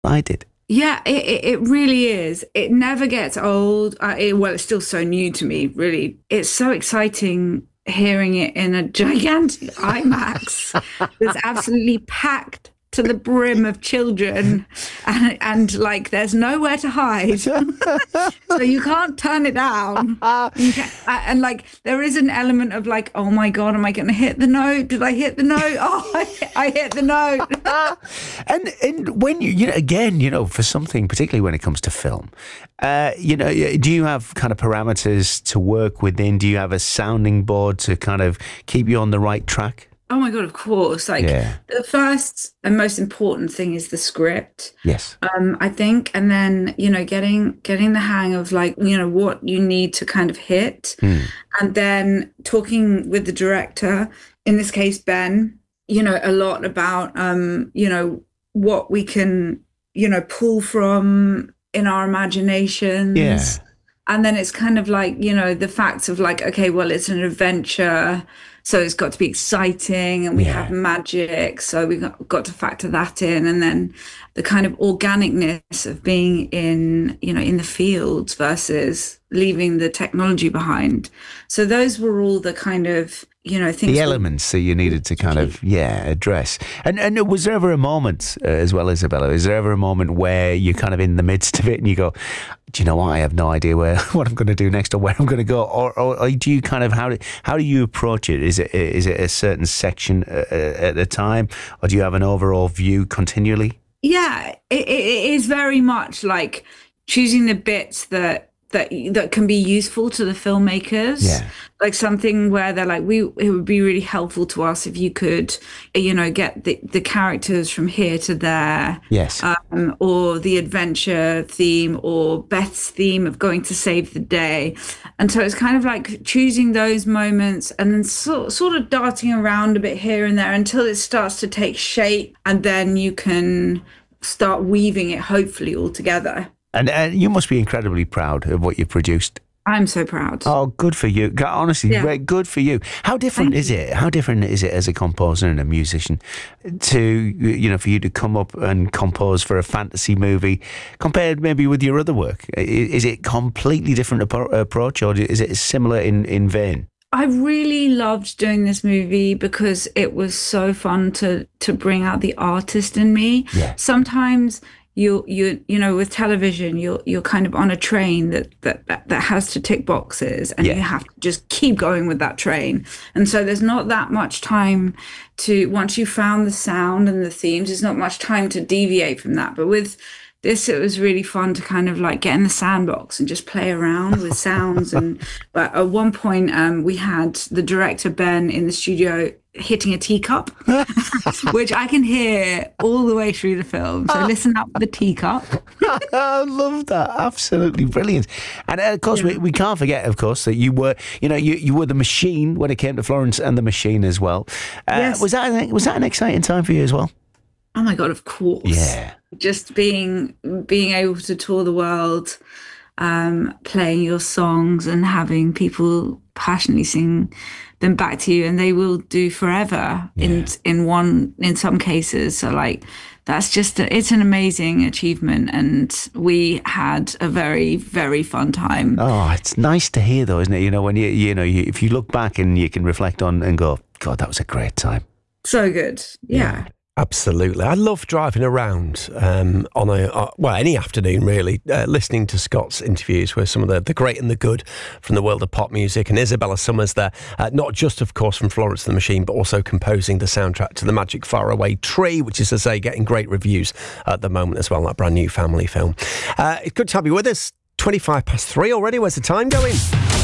I did. Yeah, it really is. It never gets old. Well, it's still so new to me, really. It's so exciting hearing it in a gigantic IMAX that's absolutely packed to the brim of children, and like there's nowhere to hide, so you can't turn it down. And like there is an element of like, oh my god, am I going to hit the note? Did I hit the note? Oh, I hit the note. and when again, for something, particularly when it comes to film, do you have kind of parameters to work within? Do you have a sounding board to kind of keep you on the right track? Oh my God, of course. The first and most important thing is the script. Yes. I think. And then, getting the hang of like, what you need to kind of hit. And then talking with the director, in this case, Ben, a lot about, what we can, pull from in our imaginations. Yeah. And then it's kind of like, the facts of like, okay, well, it's an adventure. So it's got to be exciting, and we have magic. So we've got to factor that in. And then the kind of organicness of being in the fields versus leaving the technology behind. So those were all the kind of, things. The elements that you needed to kind of, address. And was there ever a moment, as well, Isabella, is there ever a moment where you're kind of in the midst of it and you go, do you know what? I have no idea what I'm going to do next or where I'm going to go. Or do you kind of, how do you approach it? Is it a certain section at a time, or do you have an overall view continually? Yeah, it is very much like choosing the bits that can be useful to the filmmakers. Yeah. Like something where they're like, it would be really helpful to us if you could, get the characters from here to there. Yes. Or the adventure theme, or Beth's theme of going to save the day. And so it's kind of like choosing those moments and then sort of darting around a bit here and there until it starts to take shape, and then you can start weaving it hopefully all together. And you must be incredibly proud of what you produced. I'm so proud. Oh, good for you. Honestly, good for you. How different is it? How different is it as a composer and a musician to, for you to come up and compose for a fantasy movie compared maybe with your other work? Is it completely different approach, or is it similar in vein? I really loved doing this movie because it was so fun to bring out the artist in me. Yeah. Sometimes you with television, you're kind of on a train that has to tick boxes, and you have to just keep going with that train. And so there's not that much time to, once you found the sound and the themes, there's not much time to deviate from that. But with this, it was really fun to kind of like get in the sandbox and just play around with sounds. But at one point, we had the director Ben in the studio hitting a teacup, which I can hear all the way through the film. So listen up for the teacup. I love that. Absolutely brilliant. And of course, we can't forget, of course, that you were, you were the Machine when it came to Florence and the Machine as well. Yes. Was that an exciting time for you as well? Oh my God, of course. Yeah. Just being able to tour the world, playing your songs and having people passionately sing them back to you, and they will do forever in some cases. So like that's just it's an amazing achievement, and we had a very, very fun time. Oh, it's nice to hear though, isn't it? When you if you look back and you can reflect on and go, God, that was a great time. So good. Yeah. Absolutely. I love driving around on any afternoon, really, listening to Scott's interviews with some of the great and the good from the world of pop music. And Isabella Summers there, not just, of course, from Florence and the Machine, but also composing the soundtrack to The Magic Faraway Tree, which is, as I say, getting great reviews at the moment as well, that brand new family film. It's good to have you with us. 3:25 already. Where's the time going?